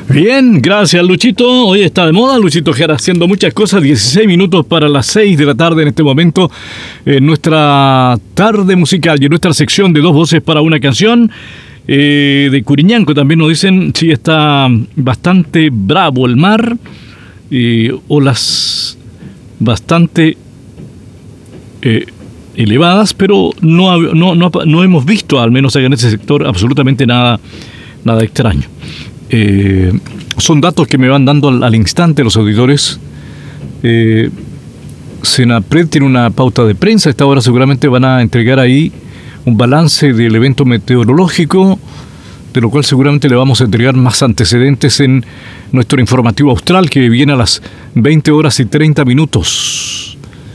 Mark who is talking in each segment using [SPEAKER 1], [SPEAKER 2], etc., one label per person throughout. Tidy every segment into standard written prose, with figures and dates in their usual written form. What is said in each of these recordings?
[SPEAKER 1] Bien, gracias Luchito. Hoy está de moda Luchito Jara haciendo muchas cosas. 16 minutos para las 6 de la tarde en este momento. En nuestra tarde musical y en nuestra sección de Dos Voces para una Canción. De Curiñanco también nos dicen, sí, está bastante bravo el mar. Olas bastante elevadas, pero no hemos visto, al menos en ese sector, absolutamente nada extraño. Son datos que me van dando al instante los auditores. Senapred tiene una pauta de prensa. A esta hora seguramente van a entregar ahí un balance del evento meteorológico, de lo cual seguramente le vamos a entregar más antecedentes en nuestro informativo austral, que viene a las 20 horas y 30 minutos.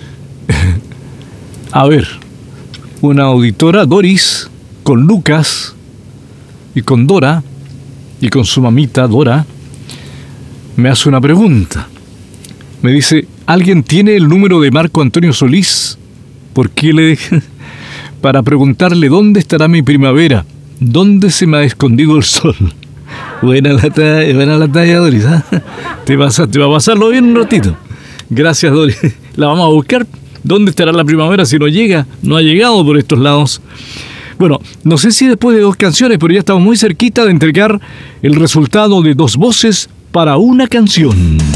[SPEAKER 1] A ver, una auditora, Doris, con Lucas y con Dora, y con su mamita Dora, me hace una pregunta. Me dice, ¿alguien tiene el número de Marco Antonio Solís? ¿Por qué le dejé? Para preguntarle dónde estará mi primavera, dónde se me ha escondido el sol. Buena la talla, Doris, ¿eh? Te va a pasarlo bien un ratito. Gracias, Doris. La vamos a buscar. ¿Dónde estará la primavera si no llega? No ha llegado por estos lados. Bueno, no sé si después de 2 canciones, pero ya estamos muy cerquita de entregar el resultado de Dos Voces para una Canción.